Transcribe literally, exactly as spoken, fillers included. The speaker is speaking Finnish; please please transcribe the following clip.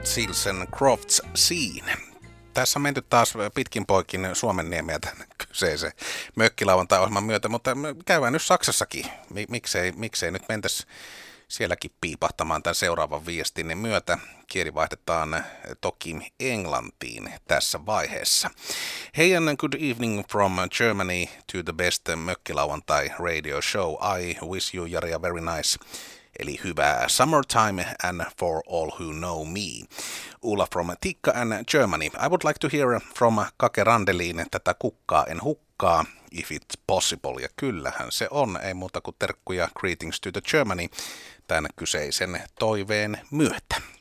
Silsen Crofts Scene. Tässä on menty taas pitkin poikin Suomenniemeä tämän kyseisen mökkilauantai-ohjelman myötä, mutta käydään nyt Saksassakin. Miksei, miksei nyt mentäisi sielläkin piipahtamaan tämän seuraavan viestin myötä. Kieli vaihdetaan toki englantiin tässä vaiheessa. Hey and good evening from Germany to the best mökkilauantai radio show. I wish you, Jari, a very nice, eli hyvää summertime and for all who know me. Ulla from Tikka and Germany. I would like to hear from Kake Randelin tätä kukkaa en hukkaa, if it's possible. Ja kyllähän se on, ei muuta kuin terkkuja greetings to the Germany tämän kyseisen toiveen myötä.